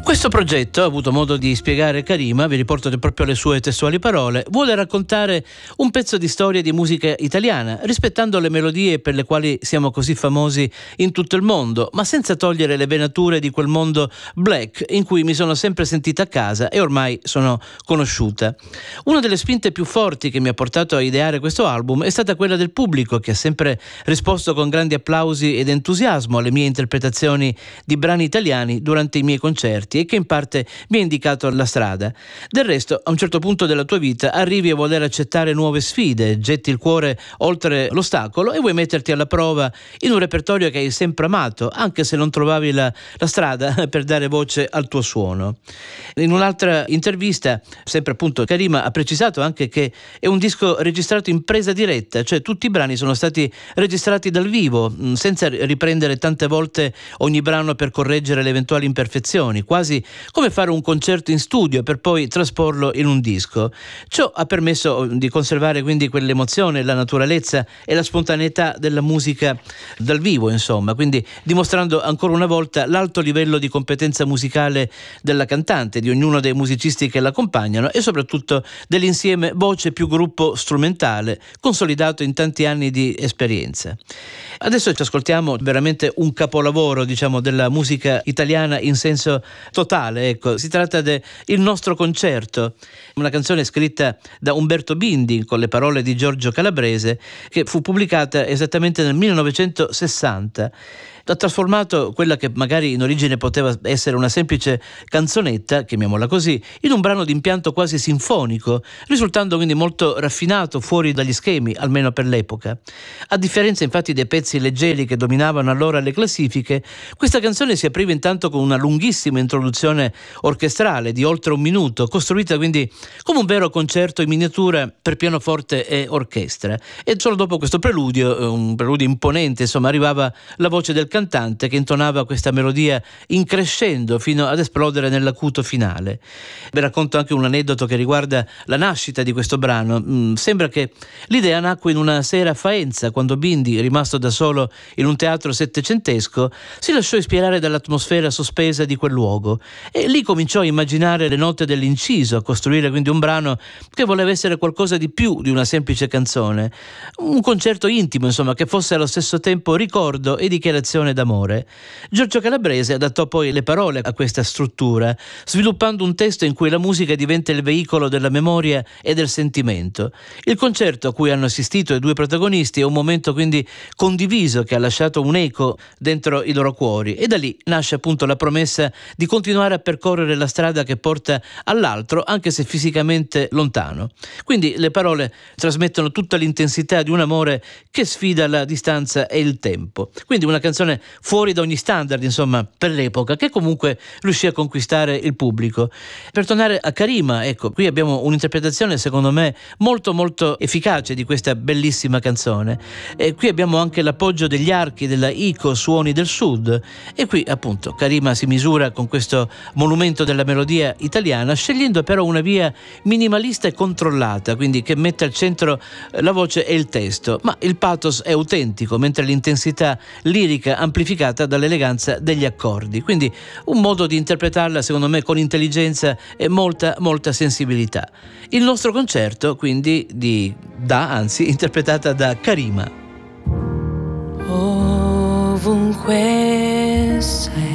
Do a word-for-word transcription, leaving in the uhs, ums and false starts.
Questo progetto, ha avuto modo di spiegare Karima, vi riporto proprio le sue testuali parole, vuole raccontare un pezzo di storia di musica italiana, rispettando le melodie per le quali siamo così famosi in tutto il mondo, ma senza togliere le venature di quel mondo black in cui mi sono sempre sentita a casa e ormai sono conosciuta. Una delle spinte più forti che mi ha portato a ideare questo album è stata quella del pubblico, che ha sempre risposto con grandi applausi ed entusiasmo alle mie interpretazioni di brani italiani durante i miei concerti e che in parte mi ha indicato la strada. Del resto, a un certo punto della tua vita arrivi a voler accettare nuove sfide, getti il cuore oltre l'ostacolo e vuoi metterti alla prova in un repertorio che hai sempre amato, anche se non trovavi la, la strada per dare voce al tuo suono. In un'altra intervista, sempre appunto, Karima ha precisato anche che è un disco registrato in presa diretta, cioè tutti i brani sono stati registrati dal vivo, senza riprendere tante volte ogni brano per correggere le eventuali imperfezioni, quasi come fare un concerto in studio per poi trasporlo in un disco. Ciò ha permesso di conservare quindi quell'emozione, la naturalezza e la spontaneità della musica dal vivo, insomma, quindi dimostrando ancora una volta l'alto livello di competenza musicale della cantante, di ognuno dei musicisti che l'accompagnano e soprattutto dell'insieme voce più gruppo strumentale, consolidato in tanti anni di esperienza. Adesso ci ascoltiamo veramente un capolavoro, diciamo, della musica italiana in senso totale, ecco. Si tratta de Il nostro concerto, una canzone scritta da Umberto Bindi con le parole di Giorgio Calabrese, che fu pubblicata esattamente nel millenovecentosessanta. Ha trasformato quella che magari in origine poteva essere una semplice canzonetta, chiamiamola così, in un brano di impianto quasi sinfonico, risultando quindi molto raffinato, fuori dagli schemi, almeno per l'epoca. A differenza infatti dei pezzi leggeri che dominavano allora le classifiche, questa canzone si apriva intanto con una lunghissima introduzione orchestrale di oltre un minuto, costruita quindi come un vero concerto in miniatura per pianoforte e orchestra. E solo dopo questo preludio, un preludio imponente, insomma, arrivava la voce del cantante che intonava questa melodia in crescendo fino ad esplodere nell'acuto finale. Vi racconto anche un aneddoto che riguarda la nascita di questo brano. Mm, sembra che l'idea nacque in una sera a Faenza, quando Bindi, rimasto da solo in un teatro settecentesco, si lasciò ispirare dall'atmosfera sospesa di quel luogo e lì cominciò a immaginare le note dell'inciso, a costruire quindi un brano che voleva essere qualcosa di più di una semplice canzone, un concerto intimo, insomma, che fosse allo stesso tempo ricordo e dichiarazione d'amore. Giorgio Calabrese adattò poi le parole a questa struttura, sviluppando un testo in cui la musica diventa il veicolo della memoria e del sentimento. Il concerto a cui hanno assistito i due protagonisti è un momento quindi condiviso che ha lasciato un eco dentro i loro cuori e da lì nasce appunto la promessa di continuare a percorrere la strada che porta all'altro, anche se fisicamente lontano. Quindi le parole trasmettono tutta l'intensità di un amore che sfida la distanza e il tempo. Quindi una canzone fuori da ogni standard, insomma, per l'epoca, che comunque riuscì a conquistare il pubblico. Per tornare a Karima, ecco, qui abbiamo un'interpretazione secondo me molto molto efficace di questa bellissima canzone. E qui abbiamo anche l'appoggio degli archi della ICO Suoni del Sud e qui appunto Karima si misura con questo monumento della melodia italiana, scegliendo però una via minimalista e controllata, quindi che mette al centro la voce e il testo, ma il pathos è autentico, mentre l'intensità lirica amplificata dall'eleganza degli accordi. Quindi un modo di interpretarla secondo me con intelligenza e molta molta sensibilità. Il nostro concerto quindi di da anzi interpretata da Karima. Ovunque sei